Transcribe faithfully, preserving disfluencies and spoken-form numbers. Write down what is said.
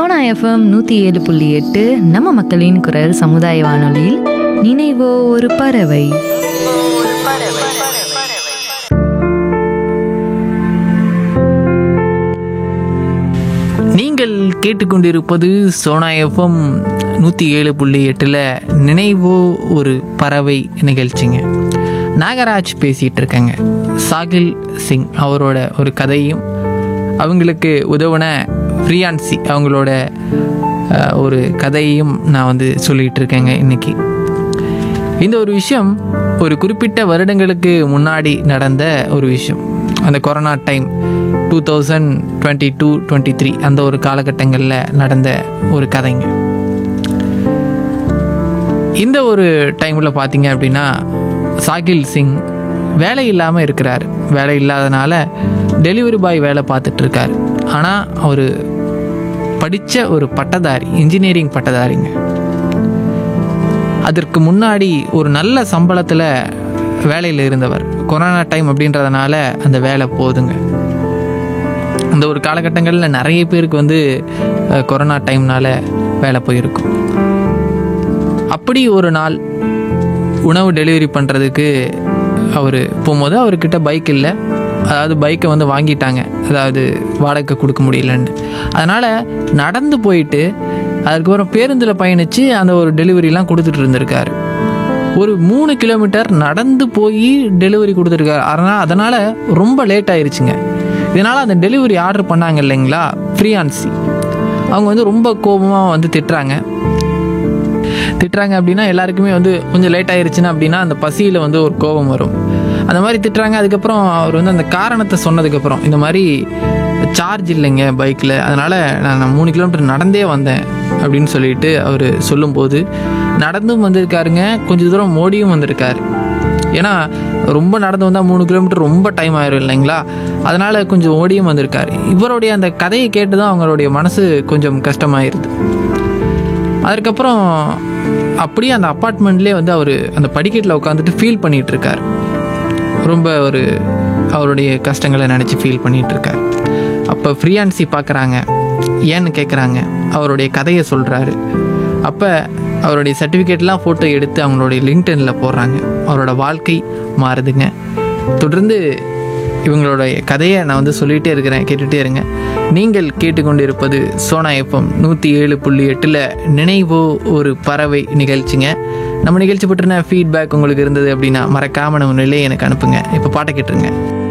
Sona FM நூற்றி ஏழு புள்ளி எட்டு நம்ம மக்களின் குரல் சமுதாய வானொலியில் நினைவோ ஒரு பறவை. நீங்கள் கேட்டுக்கொண்டிருப்பது சோனா எஃப்எம் நூற்றி ஏழு புள்ளி எட்டில் நினைவோ ஒரு பறவை நிகழ்ச்சிங்க. நாகராஜ் பேசிகிட்டு இருக்கேங்க. சாகில் சிங் அவரோட ஒரு கதையும் அவங்களுக்கு உதவுன ஃப்ரியான்சி அவங்களோட ஒரு கதையையும் நான் வந்து சொல்லிகிட்டு இருக்கேங்க இன்றைக்கி. இந்த ஒரு விஷயம் ஒரு குறிப்பிட்ட வருடங்களுக்கு முன்னாடி நடந்த ஒரு விஷயம். அந்த corona time two thousand twenty two twenty three அந்த ஒரு காலகட்டங்களில் நடந்த ஒரு கதைங்க. இந்த ஒரு டைமில் பார்த்தீங்க அப்படின்னா சாகில் சிங் வேலை இல்லாமல் இருக்கிறார். வேலை இல்லாதனால டெலிவரி பாய் வேலை பார்த்துட்ருக்கார். ஆனால் அவர் படித்த ஒரு பட்டதாரி, இன்ஜினியரிங் பட்டதாரிங்க. அதற்கு முன்னாடி ஒரு நல்ல சம்பளத்தில் வேலையில் இருந்தவர். கொரோனா டைம் அப்படின்றதுனால அந்த வேலை போகுதுங்க. அந்த ஒரு காலகட்டங்களில் நிறைய பேருக்கு வந்து கொரோனா டைம்னால வேலை போயிருக்கும். அப்படி ஒரு நாள் உணவு டெலிவரி பண்ணுறதுக்கு அவர் போகும்போது அவர்கிட்ட பைக் இல்லை. அதாவது பைக்கை வந்து வாங்கிட்டாங்க, அதாவது வாடகை கொடுக்க முடியலன்னு. அதனால் நடந்து போயிட்டு அதுக்கப்புறம் பேருந்தில் பயணித்து அந்த ஒரு டெலிவரிலாம் கொடுத்துட்டு இருந்திருக்காரு. ஒரு மூணு கிலோமீட்டர் நடந்து போய் டெலிவரி கொடுத்துருக்காரு. அதனால் அதனால் ரொம்ப லேட் ஆயிடுச்சுங்க. இதனால் அந்த டெலிவரி ஆர்டர் பண்ணாங்க இல்லைங்களா ஃப்ரியான்சி, அவங்க வந்து ரொம்ப கோபமாக வந்து திட்டுறாங்க. திட்டுறாங்க அப்படின்னா எல்லாருக்குமே வந்து கொஞ்சம் லேட் ஆயிடுச்சுன்னா அப்படின்னா அந்த பசியில் வந்து ஒரு கோபம் வரும். அந்த மாதிரி திட்டுறாங்க. அதுக்கப்புறம் அவர் வந்து அந்த காரணத்தை சொன்னதுக்கப்புறம், இந்த மாதிரி சார்ஜ் இல்லைங்க பைக்கில், அதனால் நான் மூணு கிலோமீட்டர் நடந்தே வந்தேன் அப்படின்னு சொல்லிட்டு அவர் சொல்லும்போது, நடந்தும் வந்திருக்காருங்க, கொஞ்சம் தூரம் மோடியும் வந்திருக்காரு. ஏன்னா ரொம்ப நடந்து வந்தால் மூணு கிலோமீட்டர் ரொம்ப டைம் ஆயிரும் இல்லைங்களா, அதனால் கொஞ்சம் ஓடியும் வந்திருக்காரு. இவருடைய அந்த கதையை கேட்டு தான் அவங்களுடைய மனசு கொஞ்சம் கஷ்டமாயிருது. அதுக்கப்புறம் அப்படியே அந்த அப்பார்ட்மெண்ட்லேயே வந்து அவர் அந்த படிக்கட்டில் உட்காந்துட்டு ஃபீல் பண்ணிகிட்டு இருக்கார். ரொம்ப ஒரு அவருடைய கஷ்டங்களை நினச்சி ஃபீல் பண்ணிகிட்டு இருக்கார். அப்போ ஃப்ரியான்சி பார்க்குறாங்க, ஏன்னு கேட்குறாங்க. அவருடைய கதையை சொல்கிறாரு. அப்போ அவருடைய சர்டிஃபிகேட்லாம் ஃபோட்டோ எடுத்து அவங்களுடைய லிங்க்டின்ல போடுறாங்க. அவரோட வாழ்க்கை மாறுதுங்க. தொடர்ந்து இவங்களுடைய கதையை நான் வந்து சொல்லிகிட்டே இருக்கிறேன், கேட்டுகிட்டே இருங்க. நீங்கள் கேட்டுக்கொண்டிருப்பது சோனா எஃப்எம் நூற்றி ஏழு புள்ளி எட்டில் நினைவோ ஒரு பறவை நிகழ்ச்சிங்க. நம்ம நிகழ்ச்சி பற்றின ஃபீட்பேக் உங்களுக்கு இருந்தது அப்படின்னா மறக்காம நம்ம நிலையை எனக்கு அனுப்புங்க. இப்போ பாட்டை கேட்டுருங்க.